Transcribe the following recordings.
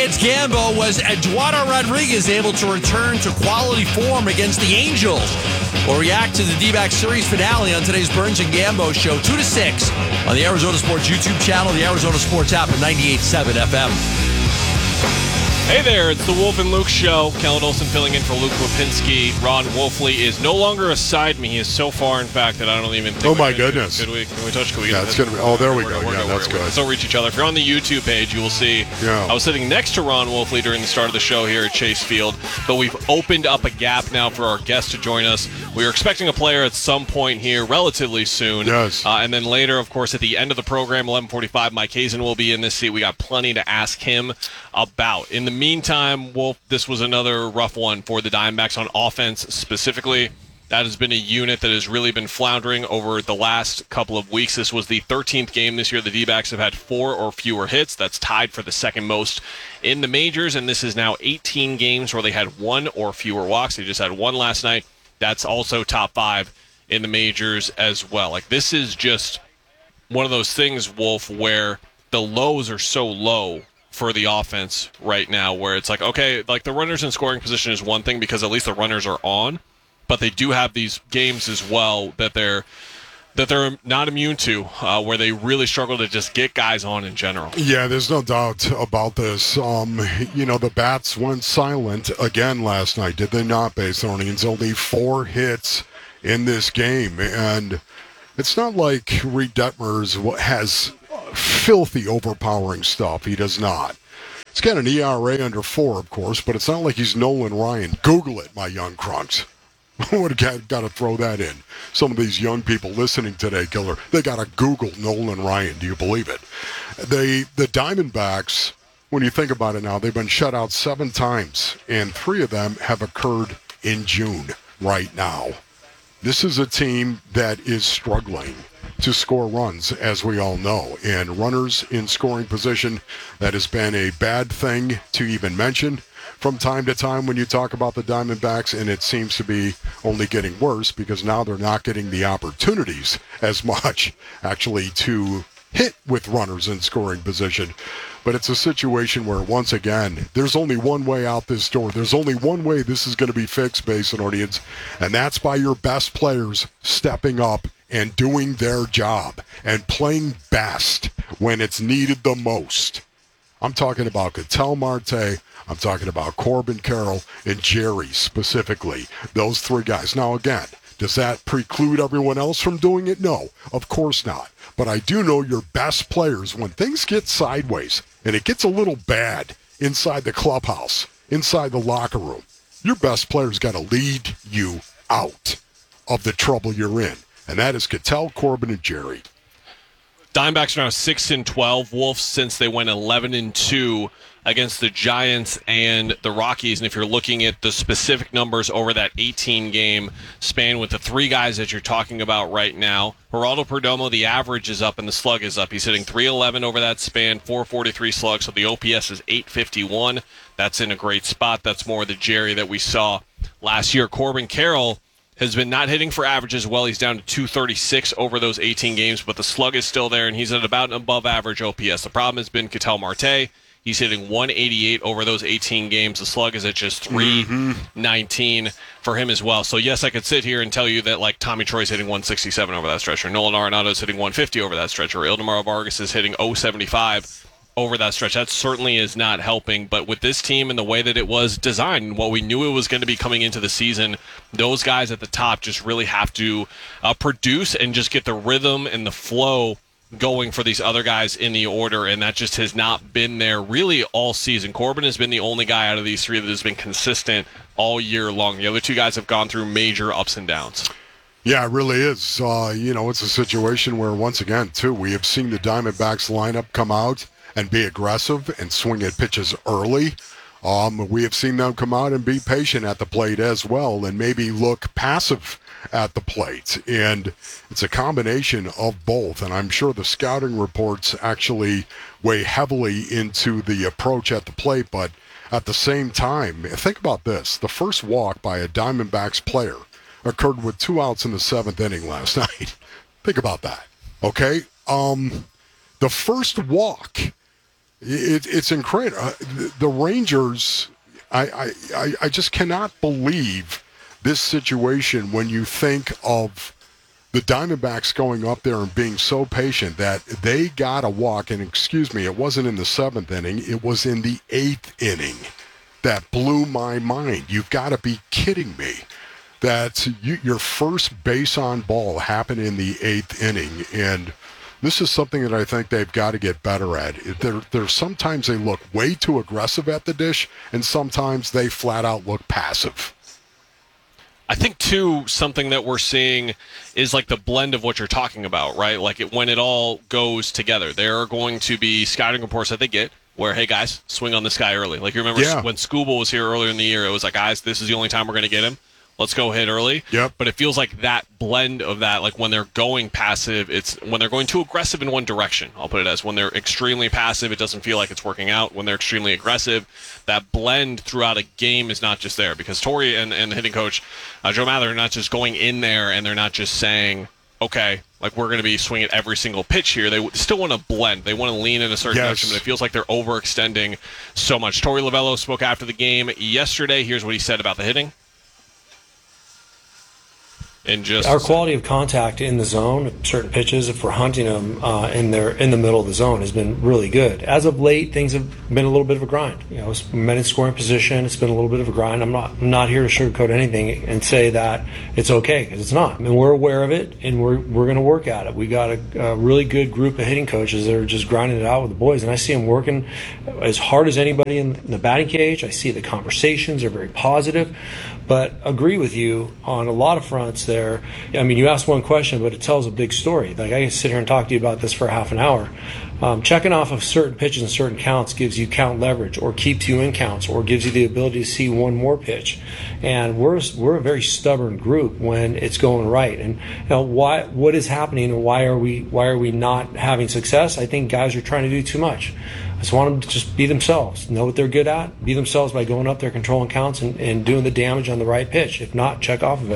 Giants Gambo, was Eduardo Rodriguez able to return to quality form against the Angels? We'll react to the D-backs series finale on today's Burns and Gambo show, 2 to 6 on the Arizona Sports YouTube channel, the Arizona Sports app, and 98.7 FM. Hey there, it's the Wolf and Luke Show. Kellen Olson filling in for Luke Lipinski. Ron Wolfley is no longer aside me. He is so far, in fact, that I don't even think. Oh my goodness! Can we touch? Can we yeah, it's gonna be. Oh, there we go. Yeah, that's good. Still reach each other. If you're on the YouTube page, you will see. Yeah. I was sitting next to Ron Wolfley during the start of the show here at Chase Field, but we've opened up a gap now for our guest to join us. We were expecting a player at some point here, relatively soon. Yes. And then later, of course, at the end of the program, 11:45, Mike Hazen will be in this seat. We got plenty to ask him about. In the meantime, Wolf, this was another rough one for the Diamondbacks on offense specifically. That has been a unit that has really been floundering over the last couple of weeks. This was the 13th game this year. The D-backs have had 4 or fewer hits. That's tied for the second most in the majors, and this is now 18 games where they had 1 or fewer walks. They just had 1 last night. That's also top 5 in the majors as well. Like, this is just one of those things, Wolf, where the lows are so low for the offense right now, where it's like, okay, like the runners in scoring position is one thing because at least the runners are on, but they do have these games as well that they're not immune to, where they really struggle to just get guys on in general. Yeah, there's no doubt about this. The bats went silent again last night, did they not, Base Thornians? Only 4 hits in this game, and it's not like Reed Detmers has filthy, overpowering stuff. He does not. He's got an ERA under 4, of course, but it's not like he's Nolan Ryan. Google it, my young crunks. Would have got to throw that in. Some of these young people listening today, Killer, they got to Google Nolan Ryan. Do you believe it? The Diamondbacks, when you think about it now, they've been shut out 7 times, and 3 of them have occurred in June right now. This is a team that is struggling to score runs, as we all know, and runners in scoring position, that has been a bad thing to even mention from time to time when you talk about the Diamondbacks, and it seems to be only getting worse because now they're not getting the opportunities as much, actually, to hit with runners in scoring position. But it's a situation where, once again, there's only one way out this door. There's only one way this is going to be fixed, Basin audience, and that's by your best players stepping up and doing their job and playing best when it's needed the most. I'm talking about Ketel Marte, I'm talking about Corbin Carroll, and Jerry specifically. Those 3 guys. Now, again, does that preclude everyone else from doing it? No, of course not. But I do know your best players, when things get sideways and it gets a little bad inside the clubhouse, inside the locker room, your best players got to lead you out of the trouble you're in. And that is Ketel, Corbin, and Jerry. Diamondbacks are now 6-12. Wolves, since they went 11-2 against the Giants and the Rockies. And if you're looking at the specific numbers over that 18-game span with the 3 guys that you're talking about right now, Geraldo Perdomo, the average is up and the slug is up. He's hitting .311 over that span, .443 slug, so the OPS is .851. That's in a great spot. That's more the Jerry that we saw last year. Corbin Carroll has been not hitting for average as well. He's down to .236 over those 18 games, but the slug is still there, and he's at about an above-average OPS. The problem has been Ketel Marte. He's hitting .188 over those 18 games. The slug is at just .319 for him as well. So, yes, I could sit here and tell you that, like, Tommy Troy's hitting .167 over that stretch, or Nolan Arenado's hitting .150 over that stretch, or Ildemaro Vargas is hitting .075 over that stretch. That certainly is not helping, but with this team and the way that it was designed and what we knew it was going to be coming into the season, those guys at the top just really have to produce and just get the rhythm and the flow going for these other guys in the order, and that just has not been there really all season. Corbin has been the only guy out of these 3 that has been consistent all year long. The other 2 guys have gone through major ups and downs. Yeah, it really is. It's a situation where, once again, too, we have seen the Diamondbacks lineup come out and be aggressive and swing at pitches early. We have seen them come out and be patient at the plate as well and maybe look passive at the plate. And it's a combination of both. And I'm sure the scouting reports actually weigh heavily into the approach at the plate. But at the same time, think about this. The first walk by a Diamondbacks player occurred with 2 outs in the 7th inning last night. Think about that. Okay? The first walk It's incredible. The Rangers, I just cannot believe this situation when you think of the Diamondbacks going up there and being so patient that they got a walk. And excuse me, it wasn't in the 7th inning. It was in the 8th inning. That blew my mind. You've got to be kidding me. That your first base on ball happened in the 8th inning. And this is something that I think they've got to get better at. There's sometimes they look way too aggressive at the dish, and sometimes they flat out look passive. I think, too, something that we're seeing is like the blend of what you're talking about, right? Like when it all goes together. There are going to be scouting reports that they get where, hey, guys, swing on this guy early. Like you remember when Skubal was here earlier in the year, it was like, guys, this is the only time we're going to get him. Let's go hit early. Yep. But it feels like that blend of that, like when they're going passive, it's when they're going too aggressive in one direction. I'll put it as when they're extremely passive, it doesn't feel like it's working out. When they're extremely aggressive, that blend throughout a game is not just there. Because Torey and the hitting coach, Joe Mather, are not just going in there and they're not just saying, okay, like we're going to be swinging every single pitch here. They still want to blend. They want to lean in a certain direction, but it feels like they're overextending so much. Torey Lovullo spoke after the game yesterday. Here's what he said about the hitting. Our quality of contact in the zone, certain pitches, if we're hunting them in the middle of the zone, has been really good. As of late, things have been a little bit of a grind. It's been in scoring position. It's been a little bit of a grind. I'm not here to sugarcoat anything and say that it's okay, because it's not. I mean, we're aware of it, and we're going to work at it. We got a really good group of hitting coaches that are just grinding it out with the boys, and I see them working as hard as anybody in the batting cage. I see the conversations are very positive. But agree with you on a lot of fronts there. I mean, you asked one question, but it tells a big story. Like I can sit here and talk to you about this for half an hour. Checking off of certain pitches and certain counts gives you count leverage, or keeps you in counts, or gives you the ability to see one more pitch. And we're a very stubborn group when it's going right. And what is happening, and why are we not having success? I think guys are trying to do too much. I just want them to just be themselves, know what they're good at, be themselves by going up there, controlling counts, and doing the damage on the right pitch. If not, check off of it.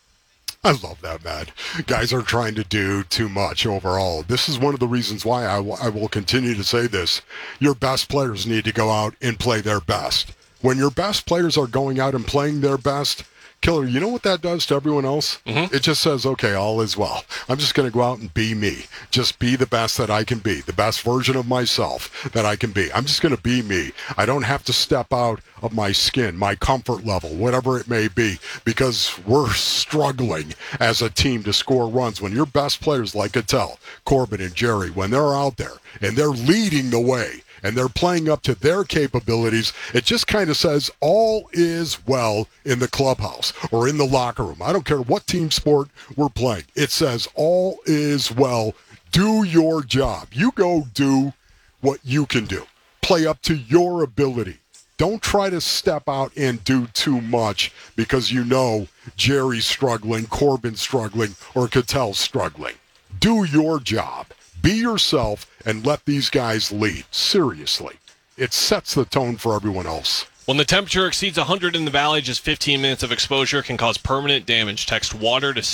I love that, Matt. Guys are trying to do too much overall. This is one of the reasons why I will continue to say this. Your best players need to go out and play their best. When your best players are going out and playing their best, Killer, you know what that does to everyone else? Mm-hmm. It just says, okay, all is well. I'm just going to go out and be me. Just be the best that I can be, the best version of myself that I can be. I'm just going to be me. I don't have to step out of my skin, my comfort level, whatever it may be, because we're struggling as a team to score runs. When your best players like Ketel, Corbin, and Jerry, when they're out there and they're leading the way, and they're playing up to their capabilities, it just kind of says all is well in the clubhouse or in the locker room. I don't care what team sport we're playing. It says all is well. Do your job. You go do what you can do. Play up to your ability. Don't try to step out and do too much because you know Jerry's struggling, Corbin's struggling, or Ketel's struggling. Do your job. Be yourself and let these guys lead. Seriously. It sets the tone for everyone else. When the temperature exceeds 100 in the valley, just 15 minutes of exposure can cause permanent damage. Text WATER to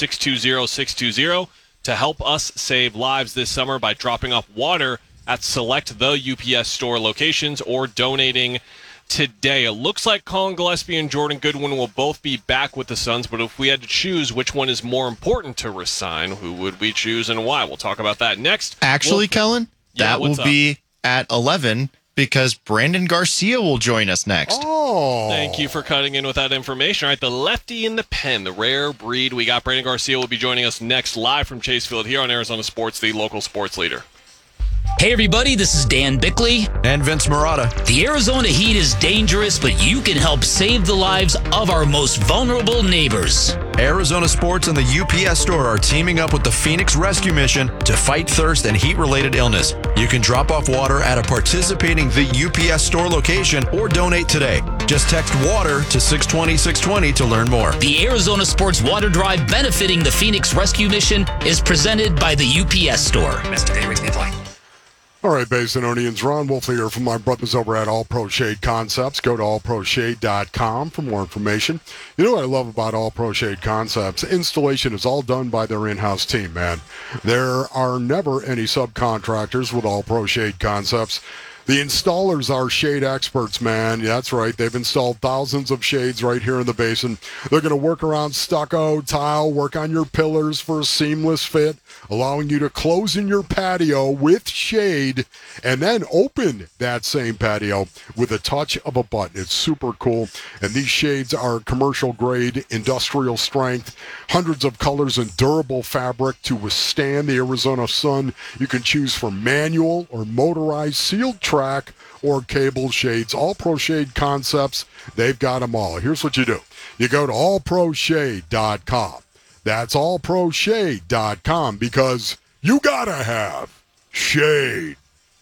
620-620 to help us save lives this summer by dropping off water at select the UPS store locations or donating today. It looks like Colin Gillespie and Jordan Goodwin will both be back with the Suns, but if we had to choose which one is more important to resign, who would we choose and why? We'll talk about that next. Actually, Kellen, that will be at 11 because Brandon Garcia will join us next. Oh. Thank you for cutting in with that information. All right, the lefty in the pen, the rare breed. We got Brandon Garcia will be joining us next live from Chase Field here on Arizona Sports, the local sports leader. Hey everybody, this is Dan Bickley. And Vince Marotta. The Arizona heat is dangerous, but you can help save the lives of our most vulnerable neighbors. Arizona Sports and the UPS store are teaming up with the Phoenix Rescue Mission to fight thirst and heat-related illness. You can drop off water at a participating The UPS store location or donate today. Just text WATER to 620-620 to learn more. The Arizona Sports Water Drive benefiting the Phoenix Rescue Mission is presented by the UPS store. Mr. Day rates may apply. All right, Basinonians, Ron Wolf here from my brothers over at All Pro Shade Concepts. Go to allproshade.com for more information. You know what I love about All Pro Shade Concepts? Installation is all done by their in-house team, man. There are never any subcontractors with All Pro Shade Concepts. The installers are shade experts, man. Yeah, that's right. They've installed thousands of shades right here in the basin. They're going to work around stucco, tile, work on your pillars for a seamless fit, allowing you to close in your patio with shade and then open that same patio with a touch of a button. It's super cool. And these shades are commercial grade, industrial strength, hundreds of colors and durable fabric to withstand the Arizona sun. You can choose for manual or motorized sealed track or cable shades. All Pro Shade concepts, they've got them all. Here's what you do. You go to allproshade.com. That's allproshade.com because you gotta have shade.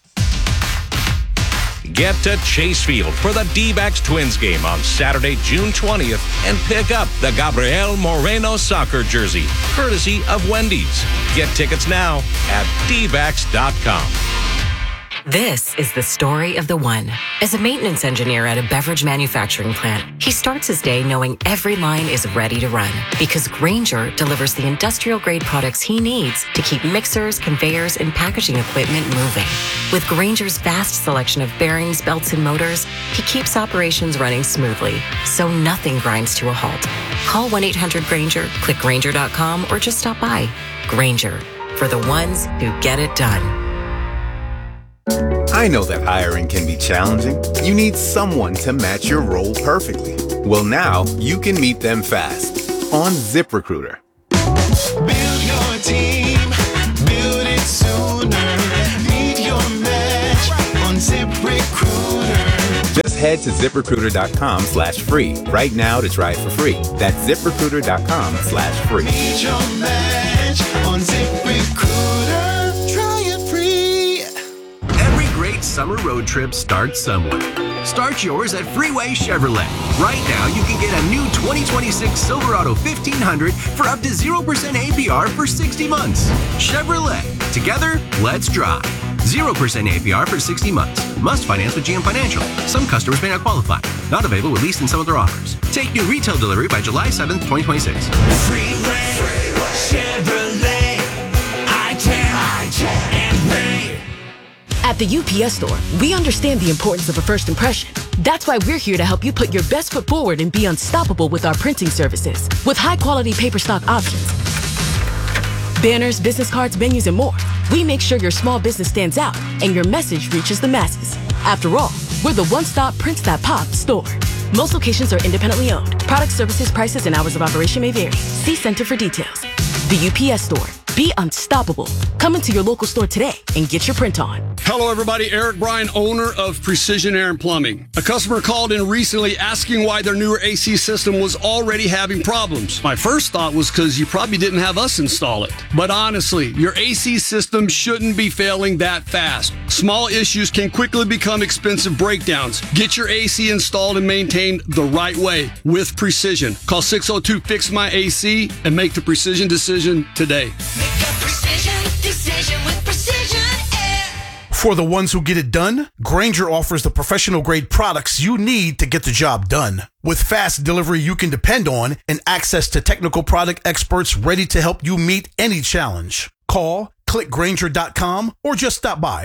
Get to Chase Field for the D-backs Twins game on Saturday, June 20th, and pick up the Gabriel Moreno soccer jersey, courtesy of Wendy's. Get tickets now at dbacks.com. This is the story of the one. As a maintenance engineer at a beverage manufacturing plant, he starts his day knowing every line is ready to run because Grainger delivers the industrial-grade products he needs to keep mixers, conveyors, and packaging equipment moving. With Grainger's vast selection of bearings, belts, and motors, he keeps operations running smoothly, so nothing grinds to a halt. Call 1-800-GRAINGER, click Grainger.com, or just stop by. Grainger, for the ones who get it done. I know that hiring can be challenging. You need someone to match your role perfectly. Well, now you can meet them fast on ZipRecruiter. Build your team, build it sooner. Meet your match on ZipRecruiter. Just head to ZipRecruiter.com/free right now to try it for free. That's ZipRecruiter.com/free. Meet your match on ZipRecruiter. Try it free. Great summer road trip starts somewhere. Start yours at Freeway Chevrolet. Right now, you can get a new 2026 Silverado 1500 for up to 0% APR for 60 months. Chevrolet. Together, let's drive. 0% APR for 60 months. Must finance with GM Financial. Some customers may not qualify. Not available with lease and some other offers. Take new retail delivery by July 7th, 2026. Freeway Chevrolet. I can and pay. At the UPS Store, we understand the importance of a first impression. That's why we're here to help you put your best foot forward and be unstoppable with our printing services. With high-quality paper stock options, banners, business cards, menus, and more, we make sure your small business stands out and your message reaches the masses. After all, we're the one-stop prints that pop store. Most locations are independently owned. Product, services, prices, and hours of operation may vary. See Center for details. The UPS Store. Be unstoppable. Come into your local store today and get your print on. Hello, everybody. Eric Bryan, owner of Precision Air and Plumbing. A customer called in recently asking why their newer AC system was already having problems. My first thought was because you probably didn't have us install it. But honestly, your AC system shouldn't be failing that fast. Small issues can quickly become expensive breakdowns. Get your AC installed and maintained the right way with Precision. Call 602-FIX-MY-AC and make the Precision decision today. Decision with Precision Air. For the ones who get it done, Grainger offers the professional-grade products you need to get the job done. With fast delivery you can depend on and access to technical product experts ready to help you meet any challenge. Call, click Grainger.com, or just stop by.